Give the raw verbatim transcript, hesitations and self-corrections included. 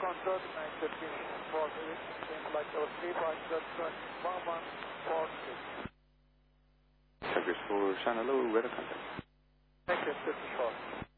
control nine fifteen for seems like our three point seven one one four six. Checkers for China Low, weather contact. Thank you, fifty-four.